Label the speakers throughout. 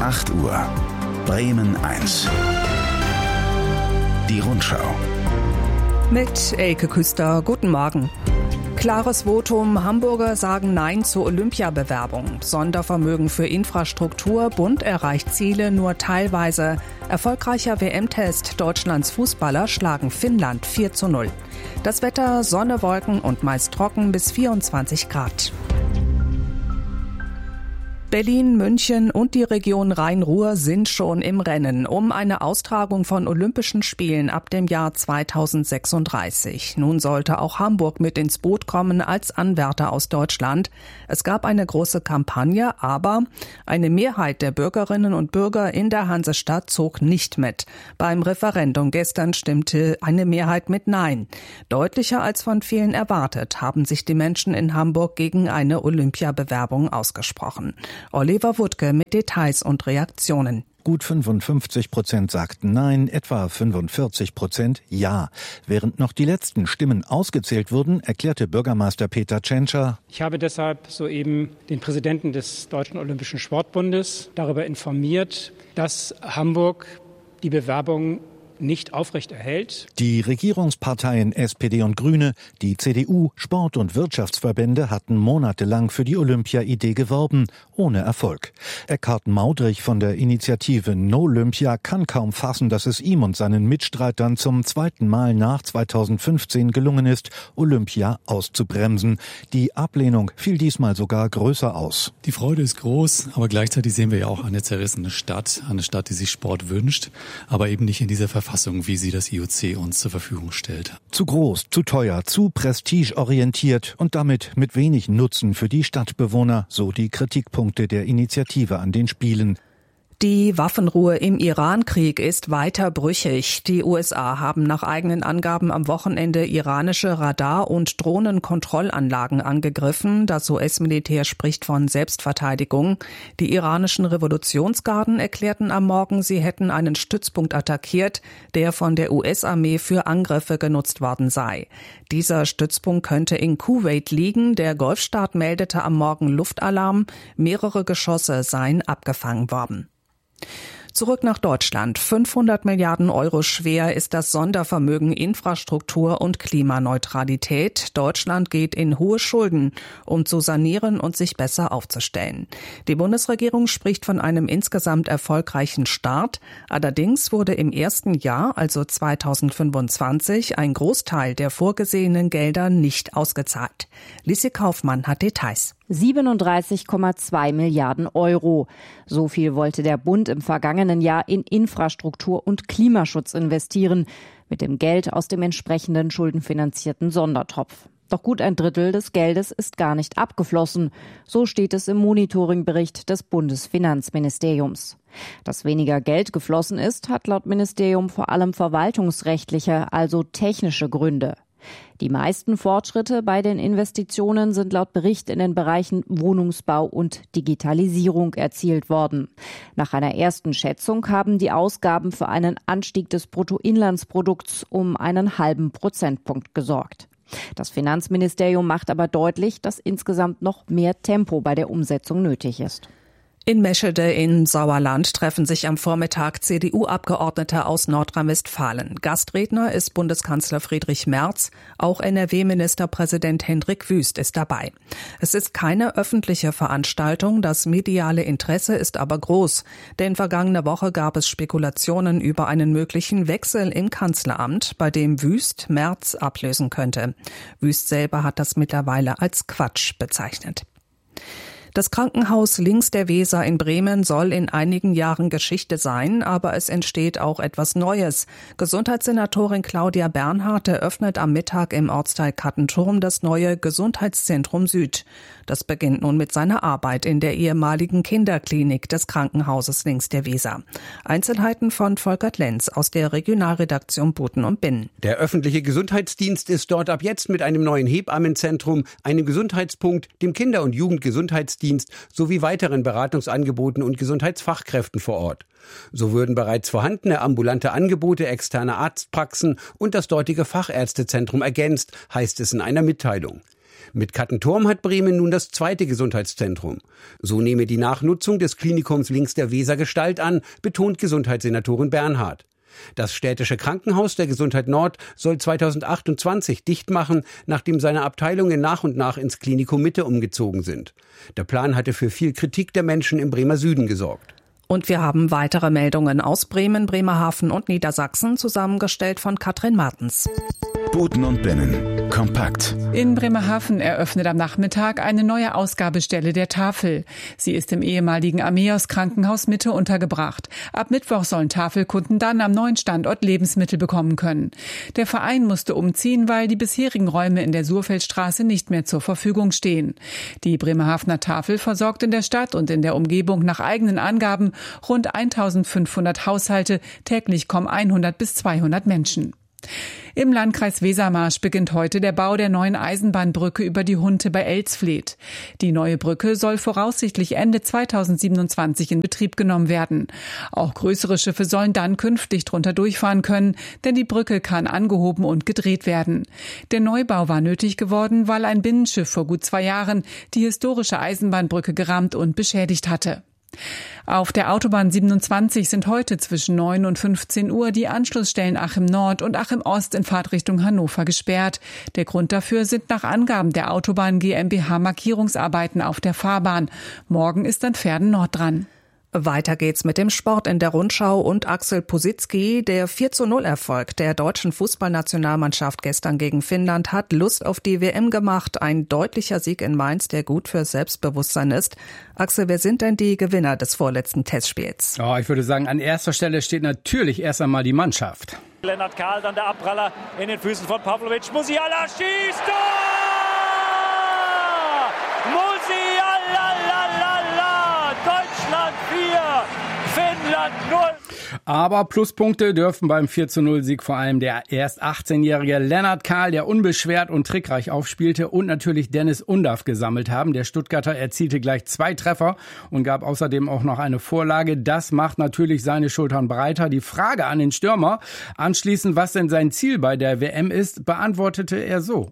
Speaker 1: 8 Uhr. Bremen 1. Die Rundschau.
Speaker 2: Mit Elke Küster, guten Morgen. Klares Votum, Hamburger sagen Nein zur Olympiabewerbung. Sondervermögen für Infrastruktur, Bund erreicht Ziele nur teilweise. Erfolgreicher WM-Test, Deutschlands Fußballer schlagen Finnland 4:0. Das Wetter, Sonne, Wolken und meist trocken bis 24 Grad. Berlin, München und die Region Rhein-Ruhr sind schon im Rennen um eine Austragung von Olympischen Spielen ab dem Jahr 2036. Nun sollte auch Hamburg mit ins Boot kommen als Anwärter aus Deutschland. Es gab eine große Kampagne, aber eine Mehrheit der Bürgerinnen und Bürger in der Hansestadt zog nicht mit. Beim Referendum gestern stimmte eine Mehrheit mit Nein. Deutlicher als von vielen erwartet, haben sich die Menschen in Hamburg gegen eine Olympiabewerbung ausgesprochen. Oliver Wuttke mit Details und Reaktionen.
Speaker 3: Gut 55% sagten Nein, etwa 45% Ja. Während noch die letzten Stimmen ausgezählt wurden, erklärte Bürgermeister Peter Tschentscher:
Speaker 4: Ich habe deshalb soeben den Präsidenten des Deutschen Olympischen Sportbundes darüber informiert, dass Hamburg die Bewerbung nicht aufrechterhält.
Speaker 3: Die Regierungsparteien SPD und Grüne, die CDU, Sport- und Wirtschaftsverbände hatten monatelang für die Olympia-Idee geworben, ohne Erfolg. Eckhard Maudrich von der Initiative No-Olympia kann kaum fassen, dass es ihm und seinen Mitstreitern zum zweiten Mal nach 2015 gelungen ist, Olympia auszubremsen. Die Ablehnung fiel diesmal sogar größer aus.
Speaker 5: Die Freude ist groß, aber gleichzeitig sehen wir ja auch eine zerrissene Stadt, eine Stadt, die sich Sport wünscht, aber eben nicht in dieser Verfassung, wie sie das IOC uns zur Verfügung stellt.
Speaker 3: Zu groß, zu teuer, zu prestigeorientiert und damit mit wenig Nutzen für die Stadtbewohner, so die Kritikpunkte der Initiative an den Spielen.
Speaker 2: Die Waffenruhe im Iran-Krieg ist weiter brüchig. Die USA haben nach eigenen Angaben am Wochenende iranische Radar- und Drohnenkontrollanlagen angegriffen. Das US-Militär spricht von Selbstverteidigung. Die iranischen Revolutionsgarden erklärten am Morgen, sie hätten einen Stützpunkt attackiert, der von der US-Armee für Angriffe genutzt worden sei. Dieser Stützpunkt könnte in Kuwait liegen. Der Golfstaat meldete am Morgen Luftalarm. Mehrere Geschosse seien abgefangen worden. Zurück nach Deutschland. 500 Milliarden Euro schwer ist das Sondervermögen Infrastruktur und Klimaneutralität. Deutschland geht in hohe Schulden, um zu sanieren und sich besser aufzustellen. Die Bundesregierung spricht von einem insgesamt erfolgreichen Start. Allerdings wurde im ersten Jahr, also 2025, ein Großteil der vorgesehenen Gelder nicht ausgezahlt. Lissi Kaufmann hat Details.
Speaker 6: 37,2 Milliarden Euro. So viel wollte der Bund im vergangenen Jahr in Infrastruktur und Klimaschutz investieren, mit dem Geld aus dem entsprechenden schuldenfinanzierten Sondertopf. Doch gut ein Drittel des Geldes ist gar nicht abgeflossen. So steht es im Monitoringbericht des Bundesfinanzministeriums. Dass weniger Geld geflossen ist, hat laut Ministerium vor allem verwaltungsrechtliche, also technische Gründe. Die meisten Fortschritte bei den Investitionen sind laut Bericht in den Bereichen Wohnungsbau und Digitalisierung erzielt worden. Nach einer ersten Schätzung haben die Ausgaben für einen Anstieg des Bruttoinlandsprodukts um einen halben Prozentpunkt gesorgt. Das Finanzministerium macht aber deutlich, dass insgesamt noch mehr Tempo bei der Umsetzung nötig ist.
Speaker 2: In Meschede im Sauerland treffen sich am Vormittag CDU-Abgeordnete aus Nordrhein-Westfalen. Gastredner ist Bundeskanzler Friedrich Merz. Auch NRW-Ministerpräsident Hendrik Wüst ist dabei. Es ist keine öffentliche Veranstaltung. Das mediale Interesse ist aber groß. Denn vergangene Woche gab es Spekulationen über einen möglichen Wechsel im Kanzleramt, bei dem Wüst Merz ablösen könnte. Wüst selber hat das mittlerweile als Quatsch bezeichnet. Das Krankenhaus links der Weser in Bremen soll in einigen Jahren Geschichte sein, aber es entsteht auch etwas Neues. Gesundheitssenatorin Claudia Bernhardt eröffnet am Mittag im Ortsteil Kattenturm das neue Gesundheitszentrum Süd. Das beginnt nun mit seiner Arbeit in der ehemaligen Kinderklinik des Krankenhauses links der Weser. Einzelheiten von Volkert Lenz aus der Regionalredaktion Buten und Binnen.
Speaker 7: Der öffentliche Gesundheitsdienst ist dort ab jetzt mit einem neuen Hebammenzentrum, einem Gesundheitspunkt, dem Kinder- und Jugendgesundheitsdienst sowie weiteren Beratungsangeboten und Gesundheitsfachkräften vor Ort. So würden bereits vorhandene ambulante Angebote, externe Arztpraxen und das dortige Fachärztezentrum ergänzt, heißt es in einer Mitteilung. Mit Kattenturm hat Bremen nun das zweite Gesundheitszentrum. So nehme die Nachnutzung des Klinikums links der Weser Gestalt an, betont Gesundheitssenatorin Bernhard. Das städtische Krankenhaus der Gesundheit Nord soll 2028 dicht machen, nachdem seine Abteilungen nach und nach ins Klinikum Mitte umgezogen sind. Der Plan hatte für viel Kritik der Menschen im Bremer Süden gesorgt.
Speaker 2: Und wir haben weitere Meldungen aus Bremen, Bremerhaven und Niedersachsen, zusammengestellt von Katrin Martens.
Speaker 1: Buten und Binnen. Kompakt.
Speaker 8: In Bremerhaven eröffnet am Nachmittag eine neue Ausgabestelle der Tafel. Sie ist im ehemaligen Ameos Krankenhaus Mitte untergebracht. Ab Mittwoch sollen Tafelkunden dann am neuen Standort Lebensmittel bekommen können. Der Verein musste umziehen, weil die bisherigen Räume in der Surfeldstraße nicht mehr zur Verfügung stehen. Die Bremerhavener Tafel versorgt in der Stadt und in der Umgebung nach eigenen Angaben rund 1500 Haushalte. Täglich kommen 100 bis 200 Menschen. Im Landkreis Wesermarsch beginnt heute der Bau der neuen Eisenbahnbrücke über die Hunte bei Elsfleth. Die neue Brücke soll voraussichtlich Ende 2027 in Betrieb genommen werden. Auch größere Schiffe sollen dann künftig drunter durchfahren können, denn die Brücke kann angehoben und gedreht werden. Der Neubau war nötig geworden, weil ein Binnenschiff vor gut 2 Jahren die historische Eisenbahnbrücke gerammt und beschädigt hatte. Auf der Autobahn 27 sind heute zwischen 9 und 15 Uhr die Anschlussstellen Achim Nord und Achim Ost in Fahrtrichtung Hannover gesperrt. Der Grund dafür sind nach Angaben der Autobahn GmbH Markierungsarbeiten auf der Fahrbahn. Morgen ist dann Verden Nord dran.
Speaker 2: Weiter geht's mit dem Sport in der Rundschau und Axel Posicki. Der 4:0-Erfolg der deutschen Fußballnationalmannschaft gestern gegen Finnland hat Lust auf die WM gemacht. Ein deutlicher Sieg in Mainz, der gut für Selbstbewusstsein ist. Axel, wer sind denn die Gewinner des vorletzten Testspiels?
Speaker 9: Oh, ich würde sagen, an erster Stelle steht natürlich erst einmal die Mannschaft.
Speaker 10: Lennart Kahl, dann der Abpraller in den Füßen von Pavlovic. Musiala schießt! Tor! Musiala! Deutschland 4, Finnland 0.
Speaker 9: Aber Pluspunkte dürfen beim 4:0-Sieg vor allem der erst 18-jährige Lennart Kahl, der unbeschwert und trickreich aufspielte, und natürlich Dennis Undaff gesammelt haben. Der Stuttgarter erzielte gleich 2 Treffer und gab außerdem auch noch eine Vorlage. Das macht natürlich seine Schultern breiter. Die Frage an den Stürmer anschließend, was denn sein Ziel bei der WM ist, beantwortete er so.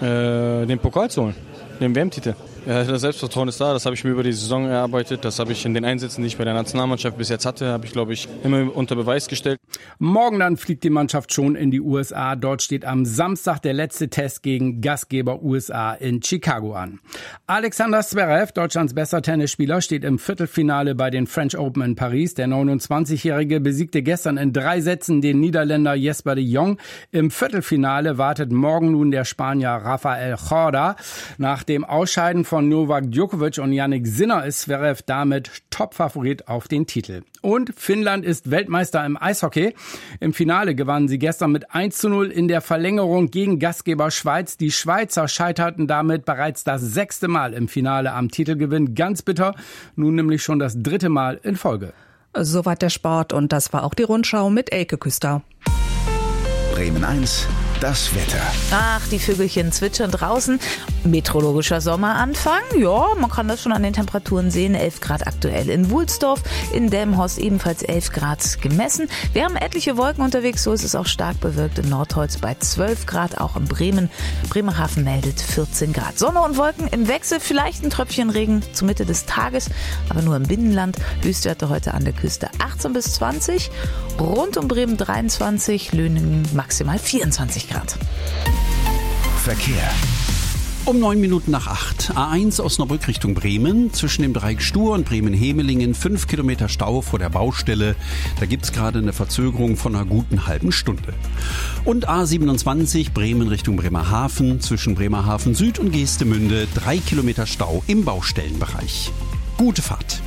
Speaker 11: Den Pokal zu holen, den WM-Titel. Ja, das Selbstvertrauen ist da, das habe ich mir über die Saison erarbeitet, das habe ich in den Einsätzen, die ich bei der Nationalmannschaft bis jetzt hatte, habe ich, glaube ich, immer unter Beweis gestellt.
Speaker 9: Morgen dann fliegt die Mannschaft schon in die USA. Dort steht am Samstag der letzte Test gegen Gastgeber USA in Chicago an. Alexander Zverev, Deutschlands bester Tennisspieler, steht im Viertelfinale bei den French Open in Paris. Der 29-Jährige besiegte gestern in 3 Sätzen den Niederländer Jesper de Jong. Im Viertelfinale wartet morgen nun der Spanier Rafael Jorda. Nach dem Ausscheiden von Novak Djokovic und Jannik Sinner ist Zverev damit Topfavorit auf den Titel. Und Finnland ist Weltmeister im Eishockey. Im Finale gewannen sie gestern mit 1:0 in der Verlängerung gegen Gastgeber Schweiz. Die Schweizer scheiterten damit bereits das 6. Mal im Finale am Titelgewinn. Ganz bitter, nun nämlich schon das 3. Mal in Folge.
Speaker 2: Soweit der Sport, und das war auch die Rundschau mit Elke Küster.
Speaker 1: Bremen 1, das Wetter.
Speaker 12: Ach, die Vögelchen zwitschern draußen. Meteorologischer Sommeranfang. Ja, man kann das schon an den Temperaturen sehen. 11 Grad aktuell in Wulsdorf. In Delmenhorst ebenfalls 11 Grad gemessen. Wir haben etliche Wolken unterwegs. So ist es auch stark bewölkt in Nordholz bei 12 Grad. Auch in Bremen. Bremerhaven meldet 14 Grad. Sonne und Wolken im Wechsel. Vielleicht ein Tröpfchen Regen zur Mitte des Tages. Aber nur im Binnenland. Höchstwerte heute an der Küste 18 bis 20. Rund um Bremen 23. Löningen maximal 24 Grad.
Speaker 1: Verkehr.
Speaker 7: Um 7:09. A1 Osnabrück Richtung Bremen. Zwischen dem Dreieck Stur und Bremen-Hemelingen 5 Kilometer Stau vor der Baustelle. Da gibt's gerade eine Verzögerung von einer guten halben Stunde. Und A27 Bremen Richtung Bremerhaven. Zwischen Bremerhaven Süd und Geestemünde 3 Kilometer Stau im Baustellenbereich. Gute Fahrt.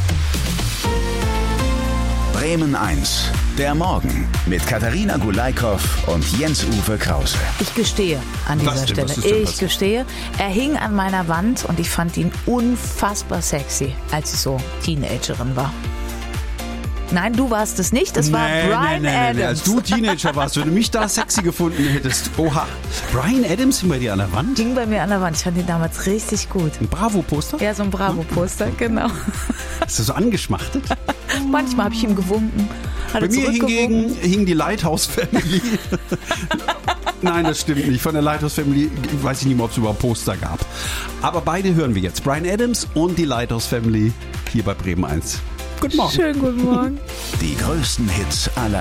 Speaker 1: Bremen 1, der Morgen mit Katharina Gulaikow und Jens-Uwe Krause.
Speaker 12: Ich gestehe an dieser Stelle, ich gestehe, er hing an meiner Wand und ich fand ihn unfassbar sexy, als ich so Teenagerin war. Nein, du warst es nicht, das war Bryan Adams.
Speaker 7: Als du Teenager warst, wenn du mich da sexy gefunden hättest. Oha, Bryan Adams hing bei dir an der Wand?
Speaker 12: Hing bei mir an der Wand, ich fand ihn damals richtig gut.
Speaker 7: Ein Bravo-Poster?
Speaker 12: Ja, so ein Bravo-Poster, genau.
Speaker 7: Hast du so angeschmachtet?
Speaker 12: Manchmal habe ich ihm gewunken.
Speaker 7: Bei mir hingegen hing die Lighthouse Family
Speaker 13: Nein, das stimmt nicht. Von der Lighthouse Family weiß ich nicht mehr, ob es überhaupt Poster gab. Aber beide hören wir jetzt. Bryan Adams und die Lighthouse Family hier bei Bremen 1. Guten Morgen.
Speaker 12: Schönen guten Morgen.
Speaker 1: Die größten Hits aller